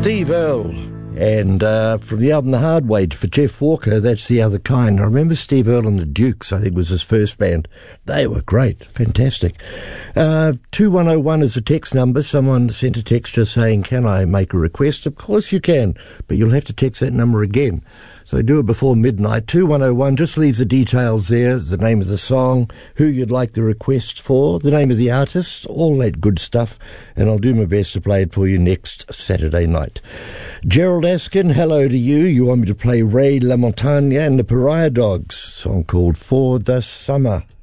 Steve Earle. And from the album The Hard Way for Jeff Walker, that's The Other Kind. I remember Steve Earle and the Dukes, I think was his first band. They were great, fantastic. 2101 is a text number. Someone sent a text just saying, can I make a request? Of course you can, but you'll have to text that number again. So do it before midnight. 2101, just leave the details there, the name of the song, who you'd like the request for, the name of the artist, all that good stuff, and I'll do my best to play it for you next Saturday night. Gerald Askin, hello to you. You want me to play Ray LaMontagne and the Pariah Dogs, song called For the Summer.